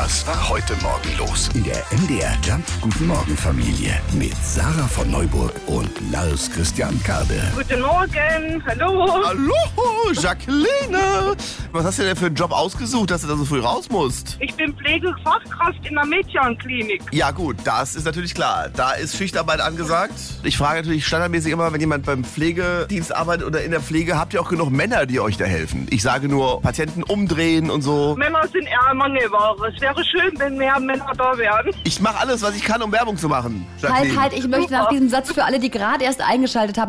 Was war heute Morgen los? In der MDR Jump Guten Morgen Familie mit Sarah von Neuburg und Lars Christian Kade. Guten Morgen, hallo. Hallo, Jacqueline. Was hast du denn für einen Job ausgesucht, dass du da so früh raus musst? Ich bin Pflegefachkraft in der Mädchenklinik. Ja gut, das ist natürlich klar. Da ist Schichtarbeit angesagt. Ich frage natürlich standardmäßig immer, wenn jemand beim Pflegedienst arbeitet oder in der Pflege, habt ihr auch genug Männer, die euch da helfen? Ich sage nur, Patienten umdrehen und so. Männer sind eher Mangelware. Es wäre schön, wenn mehr Männer da wären. Ich mache alles, was ich kann, um Werbung zu machen, Jacqueline. Halt, ich möchte nach diesem Satz für alle, die gerade erst eingeschaltet haben,